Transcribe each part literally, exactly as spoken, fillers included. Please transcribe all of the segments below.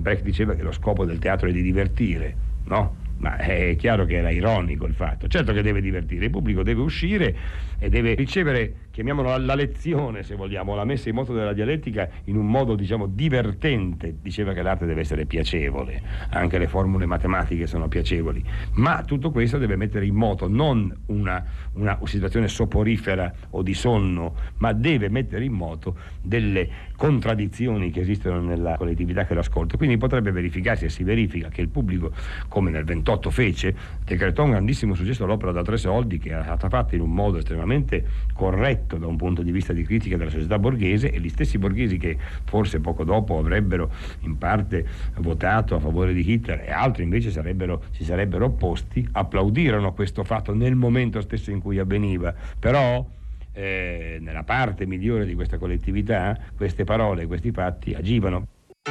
Brecht diceva che lo scopo del teatro è di divertire, no? Ma è chiaro che era ironico il fatto. Certo che deve divertire, il pubblico deve uscire e deve ricevere, chiamiamola la lezione se vogliamo, la messa in moto della dialettica in un modo, diciamo, divertente. Diceva che l'arte deve essere piacevole, anche le formule matematiche sono piacevoli, ma tutto questo deve mettere in moto non una, una situazione soporifera o di sonno, ma deve mettere in moto delle contraddizioni che esistono nella collettività che lo ascolta. Quindi potrebbe verificarsi, e si verifica, che il pubblico, come nel ventotto fece, decretò un grandissimo successo all'opera da tre soldi, che era stata fatta in un modo estremamente corretto da un punto di vista di critica della società borghese, e gli stessi borghesi che forse poco dopo avrebbero in parte votato a favore di Hitler e altri invece sarebbero, si sarebbero opposti, applaudirono questo fatto nel momento stesso in cui avveniva. Però eh, nella parte migliore di questa collettività queste parole, questi fatti agivano.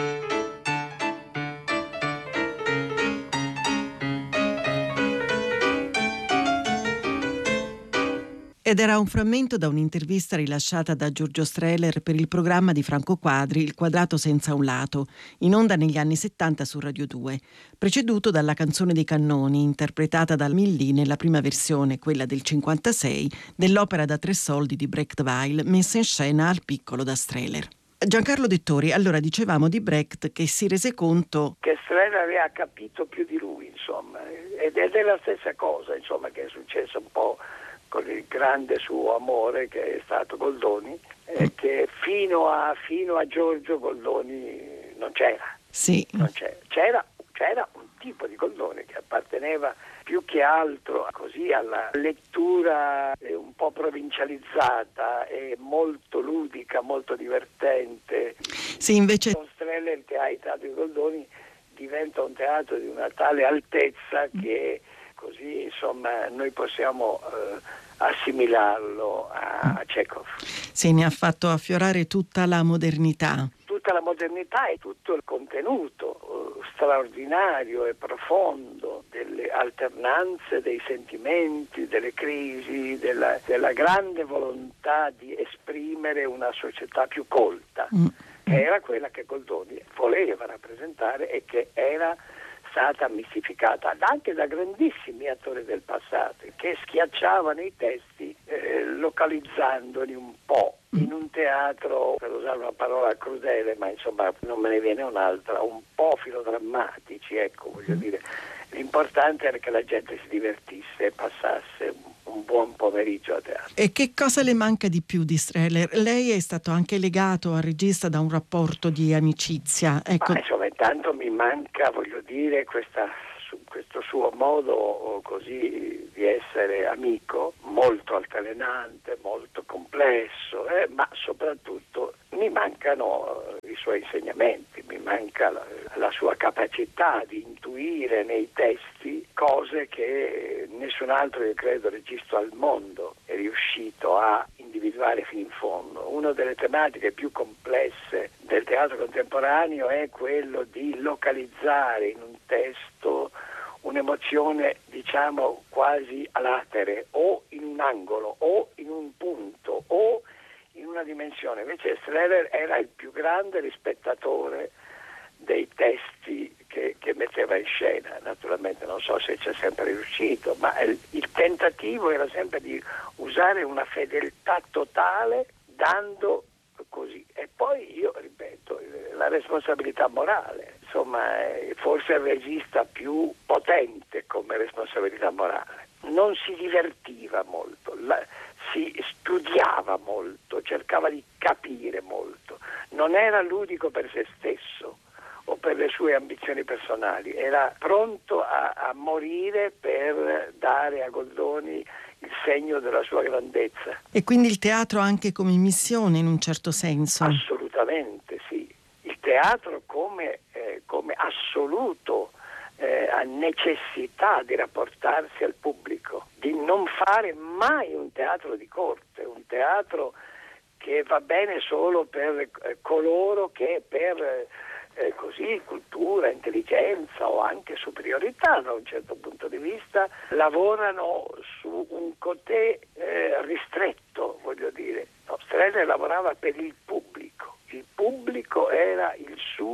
Ed era un frammento da un'intervista rilasciata da Giorgio Strehler per il programma di Franco Quadri, Il quadrato senza un lato, in onda negli anni settanta su Radio due, preceduto dalla Canzone dei Cannoni, interpretata dal Millì nella prima versione, quella del cinquantasei, dell'opera da tre soldi di Brecht-Weil, messa in scena al piccolo da Strehler. Giancarlo Dettori, allora dicevamo di Brecht che si rese conto che Strehler aveva capito più di lui, insomma, ed è la stessa cosa, insomma, che è successo un po' con il grande suo amore che è stato Goldoni, eh, che fino a, fino a Giorgio Goldoni non c'era. Sì. Non c'era. C'era, c'era un tipo di Goldoni che apparteneva più che altro così alla lettura eh, un po' provincializzata e molto ludica, molto divertente. Sì, invece Con Strehler il teatro di Goldoni diventa un teatro di una tale altezza che così, insomma, noi possiamo eh, assimilarlo a, a Chekhov. Sì, ne ha fatto affiorare tutta la modernità. Tutta la modernità e tutto il contenuto eh, straordinario e profondo delle alternanze dei sentimenti, delle crisi, della, della grande volontà di esprimere una società più colta, mm. che era quella che Goldoni voleva rappresentare e che era stata mistificata anche da grandissimi attori del passato che schiacciavano i testi eh, localizzandoli un po' in un teatro, per usare una parola crudele, ma insomma non me ne viene un'altra, un po' filodrammatici, ecco, voglio dire. L'importante era che la gente si divertisse e passasse un buon pomeriggio a teatro. E che cosa le manca di più di Strehler? Lei è stato anche legato al regista da un rapporto di amicizia. Ecco. Ma insomma, intanto mi manca, voglio dire, questa, questo suo modo così di essere amico, molto altalenante, molto complesso, eh, ma soprattutto mi mancano i suoi insegnamenti, mi manca la, la sua capacità di intuire nei testi cose che nessun altro, io credo, regista al mondo è riuscito a individuare fino in fondo. Una delle tematiche più complesse del teatro contemporaneo è quello di localizzare in un testo un'emozione, diciamo, quasi a latere, o in un angolo, o in un punto, o in una dimensione. Invece Strehler era il più grande rispettatore dei testi che, che metteva in scena. Naturalmente non so se c'è sempre riuscito, ma il, il tentativo era sempre di usare una fedeltà totale, dando così. E poi io ripeto, la responsabilità morale, insomma, forse il regista più potente come responsabilità morale. Non si divertiva molto, la, si studiava molto, cercava di capire molto, non era ludico per se stesso o per le sue ambizioni personali, era pronto a, a morire per dare a Goldoni il segno della sua grandezza. E quindi il teatro anche come missione in un certo senso? Assolutamente sì, il teatro come, eh, come assoluto eh, necessità di rapportarsi al pubblico, di non fare mai un teatro di corte, un teatro che va bene solo per eh, coloro che per eh, così cultura, intelligenza o anche superiorità da un certo punto di vista lavorano su un cotè eh, ristretto, voglio dire. No, Strehler lavorava per il pubblico, il pubblico era il suo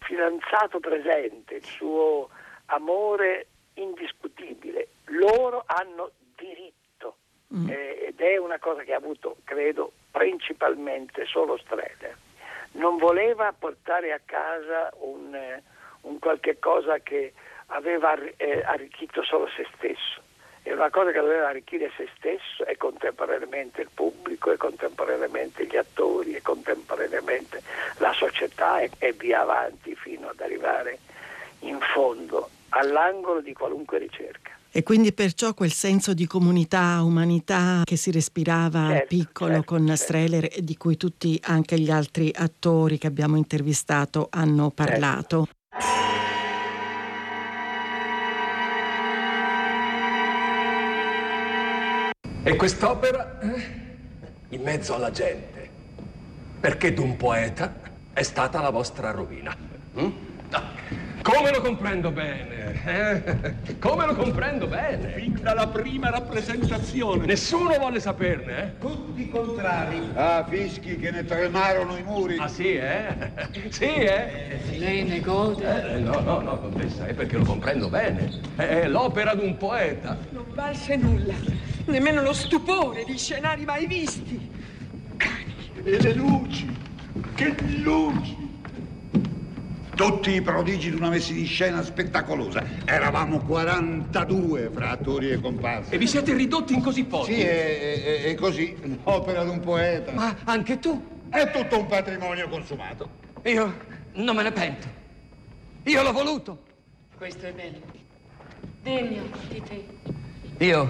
fidanzato presente, il suo amore indiscutibile. Loro hanno diritto, mm. eh, ed è una cosa che ha avuto, credo, principalmente solo Streller. Non voleva portare a casa un, eh, un qualche cosa che aveva eh, arricchito solo se stesso. È una cosa che doveva arricchire se stesso e contemporaneamente il pubblico e contemporaneamente gli attori e contemporaneamente la società e, e via avanti fino ad arrivare in fondo all'angolo di qualunque ricerca. E quindi perciò quel senso di comunità, umanità che si respirava certo, al piccolo certo, con certo. Streller e di cui tutti, anche gli altri attori che abbiamo intervistato, hanno parlato. Certo. E quest'opera in mezzo alla gente, perché d'un poeta è stata la vostra rovina. Mm? Come lo comprendo bene, eh? Come lo comprendo bene. Fin dalla prima rappresentazione. Nessuno vuole saperne, eh? Tutti contrari. Ah, fischi che ne tremarono i muri. Ah, sì, eh? Sì, eh? eh lei ne gode? Eh, no, no, no, contessa, è perché lo comprendo bene. È l'opera d'un poeta. Non valse nulla, nemmeno lo stupore di scenari mai visti. Cani. E le luci, che luci! Tutti i prodigi di una messa in scena spettacolosa. Eravamo quarantadue fra attori e comparse. E vi siete ridotti in così pochi? Sì, è, è, è così, l'opera di un poeta. Ma anche tu? È tutto un patrimonio consumato. Io non me ne pento. Io l'ho voluto. Questo è bello, degno di te. Io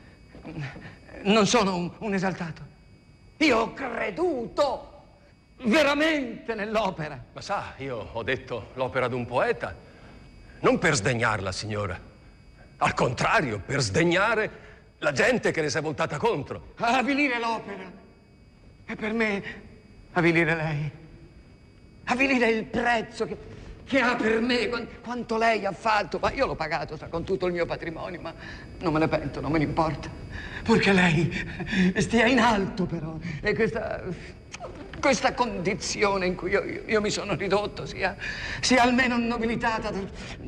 non sono un, un esaltato. Io ho creduto veramente nell'opera. Ma sa, io ho detto l'opera d'un poeta non per sdegnarla, signora. Al contrario, per sdegnare la gente che ne si è voltata contro. Avvilire l'opera e per me avvilire lei. Avvilire il prezzo che, che ha per me, quanto lei ha fatto. Ma io l'ho pagato, sa, con tutto il mio patrimonio, ma non me ne pento, non me ne importa. Purché lei stia in alto, però. E questa... Questa condizione in cui io, io, io mi sono ridotto sia, sia almeno nobilitata da,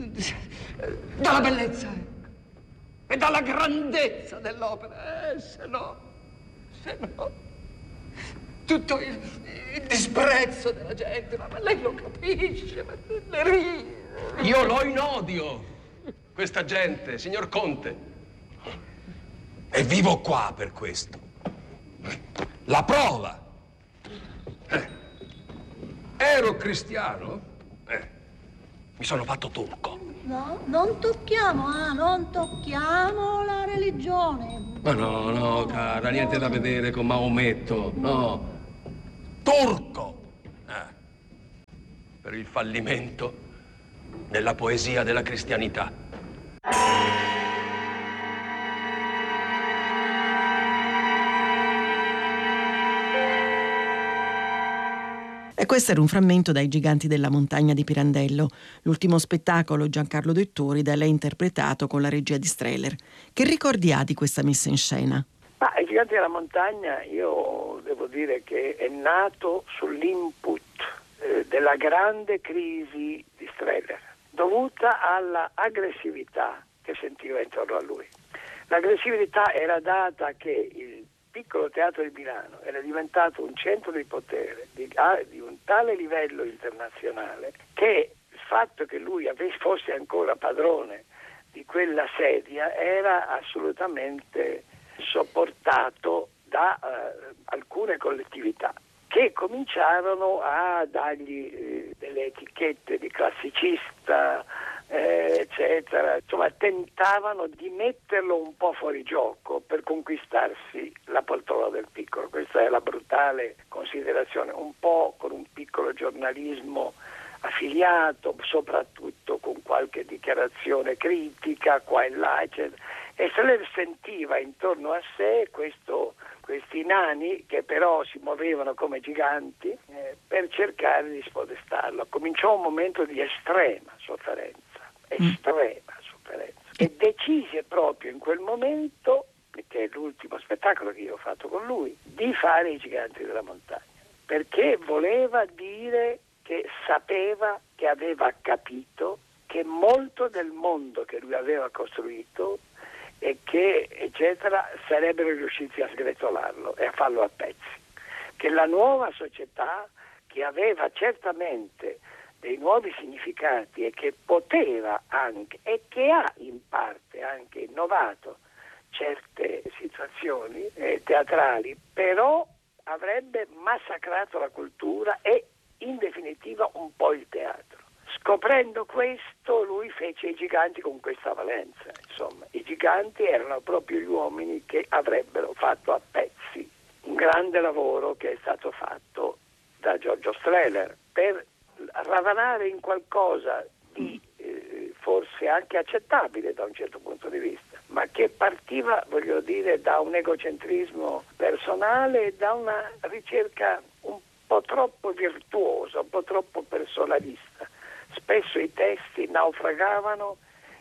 dalla bellezza e dalla grandezza dell'opera. Eh, se no, se no, tutto il, il disprezzo della gente, ma, ma lei lo capisce, ma le ride. Io l'ho in odio, questa gente, signor Conte. E vivo qua per questo. La prova. Eh. Ero cristiano, eh. Mi sono fatto turco. No, non tocchiamo, ah, non tocchiamo la religione. Ma no, no, cara, niente da vedere con Maometto, no. Turco! Eh. Per il fallimento della poesia della cristianità. E questo era un frammento dai Giganti della Montagna di Pirandello, l'ultimo spettacolo Giancarlo Dettori da lei interpretato con la regia di Streller. Che ricordi ha di questa messa in scena? Ma I Giganti della Montagna, io devo dire che è nato sull'input eh, della grande crisi di Streller, dovuta alla aggressività che sentiva intorno a lui. L'aggressività era data che il piccolo teatro di Milano era diventato un centro di potere di, di un tale livello internazionale che il fatto che lui avesse, fosse ancora padrone di quella sedia era assolutamente sopportato da eh, alcune collettività che cominciarono a dargli eh, delle etichette di classicista, Eh, eccetera, insomma tentavano di metterlo un po' fuori gioco per conquistarsi la poltrona del piccolo. Questa è la brutale considerazione, un po' con un piccolo giornalismo affiliato, soprattutto con qualche dichiarazione critica qua e là, eccetera. E se lei sentiva intorno a sé questo, questi nani che però si muovevano come giganti eh, per cercare di spodestarlo. Cominciò un momento di estrema sofferenza. estrema sofferenza e decise proprio in quel momento, che è l'ultimo spettacolo che io ho fatto con lui, di fare I Giganti della Montagna, perché voleva dire che sapeva, che aveva capito che molto del mondo che lui aveva costruito e che eccetera sarebbero riusciti a sgretolarlo e a farlo a pezzi, che la nuova società, che aveva certamente dei nuovi significati e che poteva anche e che ha in parte anche innovato certe situazioni eh, teatrali, però avrebbe massacrato la cultura e in definitiva un po' il teatro. Scoprendo questo, lui fece i giganti con questa valenza. Insomma, i giganti erano proprio gli uomini che avrebbero fatto a pezzi un grande lavoro che è stato fatto da Giorgio Strehler per ravanare in qualcosa di eh, forse anche accettabile da un certo punto di vista, ma che partiva, voglio dire, da un egocentrismo personale e da una ricerca un po' troppo virtuosa, un po' troppo personalista. Spesso i testi naufragavano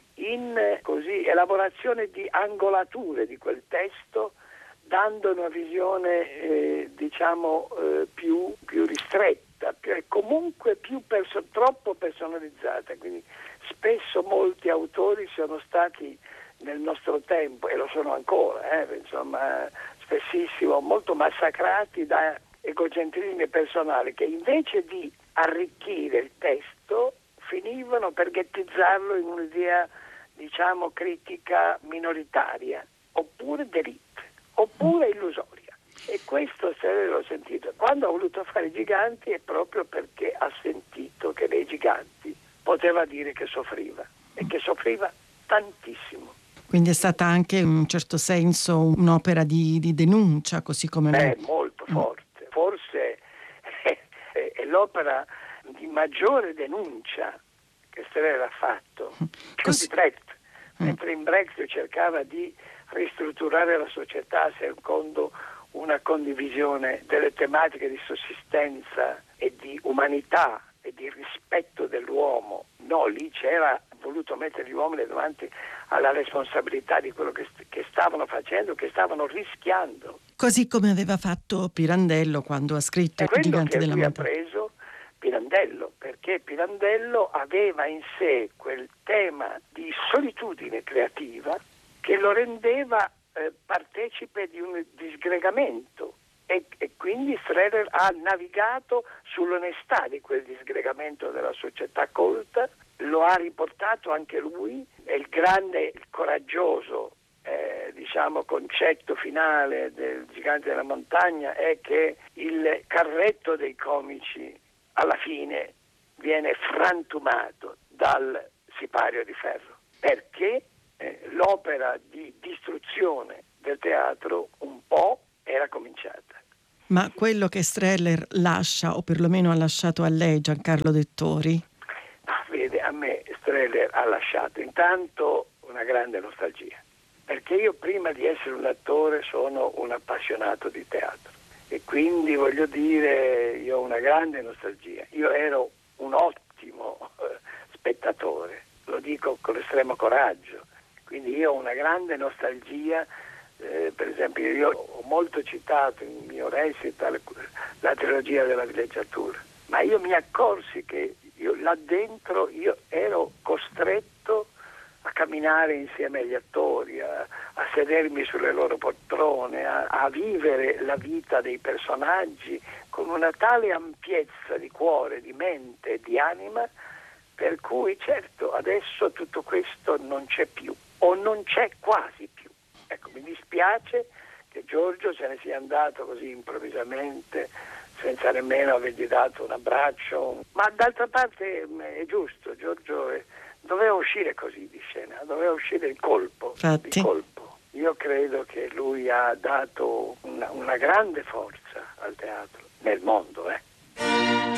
in così elaborazione di angolature di quel testo, dando una visione eh, diciamo eh, più, più ristretta, più, e comunque più perso- troppo personalizzata. Quindi spesso molti autori sono stati nel nostro tempo, e lo sono ancora, eh, insomma, spessissimo molto massacrati da egocentrismi personali che invece di arricchire il testo finivano per ghettizzarlo in un'idea, diciamo, critica minoritaria, oppure d'élite, oppure illusoria. E questo se l'ho sentito. Quando ha voluto fare i giganti è proprio perché ha sentito che nei giganti poteva dire che soffriva, e che soffriva tantissimo. Quindi è stata anche in un certo senso un'opera di, di denuncia, così come... Beh, molto forte. Forse è, è, è l'opera di maggiore denuncia che Strehler ha fatto, più Cos- di Brecht, mentre in Brecht cercava di ristrutturare la società secondo una condivisione delle tematiche di sussistenza e di umanità e di rispetto dell'uomo. No, lì c'era voluto mettere gli uomini davanti alla responsabilità di quello che, st- che stavano facendo, che stavano rischiando. Così come aveva fatto Pirandello quando ha scritto È I quello giganti che della lui ha montagna. preso Pirandello, perché Pirandello aveva in sé quel tema di solitudine creativa che lo rendeva eh, partecipe di un disgregamento e, e quindi Strehler ha navigato sull'onestà di quel disgregamento della società colta, lo ha riportato anche lui, e il grande, il coraggioso eh, diciamo concetto finale del Gigante della Montagna è che il carretto dei comici alla fine viene frantumato dal sipario di ferro, perché eh, l'opera di distruzione del teatro un po' era cominciata. Ma quello che Strehler lascia, o perlomeno ha lasciato a lei, Giancarlo Dettori? Ah, vede, a me Strehler ha lasciato intanto una grande nostalgia, perché io prima di essere un attore sono un appassionato di teatro. E quindi voglio dire, io ho una grande nostalgia. Io ero un ottimo eh, spettatore, lo dico con estremo coraggio. Quindi io ho una grande nostalgia, eh, per esempio io ho molto citato in mio recital la trilogia della villeggiatura, ma io mi accorsi che io là dentro io ero costretto a camminare insieme agli attori, a, a sedermi sulle loro poltrone, a, a vivere la vita dei personaggi con una tale ampiezza di cuore, di mente, di anima, per cui certo adesso tutto questo non c'è più, o non c'è quasi più. Ecco, mi dispiace che Giorgio se ne sia andato così improvvisamente, senza nemmeno avergli dato un abbraccio, ma d'altra parte è giusto, Giorgio è, doveva uscire così di scena, doveva uscire il colpo, Infatti. il colpo. Io credo che lui ha dato una, una grande forza al teatro, nel mondo, eh.